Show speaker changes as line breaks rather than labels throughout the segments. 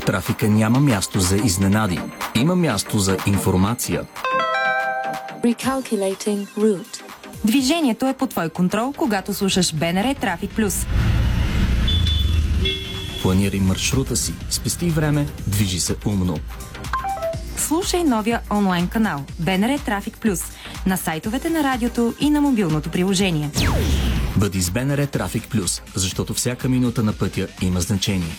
трафика няма място за изненади. Има място за информация.
Recalculating route.
Движението е под твой контрол, когато слушаш БНР Трафик Плюс.
Планирай маршрута си, спести време, движи се умно.
Слушай новия онлайн канал БНР Трафик Плюс на сайтовете на радиото и на мобилното приложение.
Бъди с БНР Трафик Плюс, защото всяка минута на пътя има значение.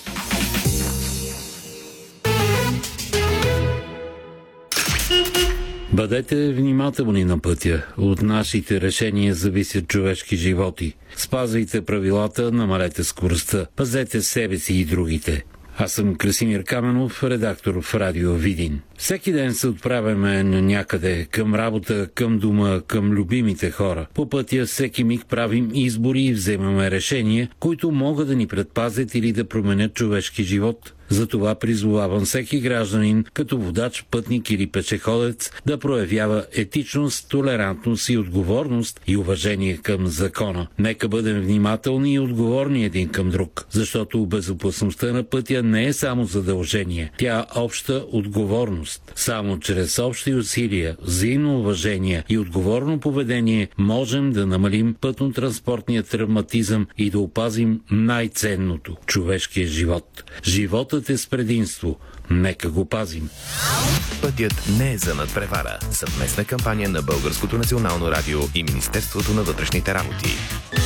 Бъдете внимателни на пътя. От нашите решения зависят човешки животи. Спазвайте правилата, намалете скоростта. Пазете себе си и другите. Аз съм Красимир Каменов, редактор в Радио Видин. Всеки ден се отправяме на някъде, към работа, към дома, към любимите хора. По пътя всеки миг правим избори и вземаме решения, които могат да ни предпазят или да променят човешки живот. Затова призовавам всеки гражданин, като водач, пътник или пешеходец, да проявява етичност, толерантност и отговорност и уважение към закона. Нека бъдем внимателни и отговорни един към друг, защото безопасността на пътя не е само задължение, тя е обща отговорност. Само чрез общи усилия, взаимно уважение и отговорно поведение можем да намалим пътно-транспортния травматизъм и да опазим най-ценното – човешкия живот. Животът е с предимство. Нека го пазим.
Пътят не е за надпревара. Съвместна кампания на Българското национално радио и Министерството на вътрешните работи.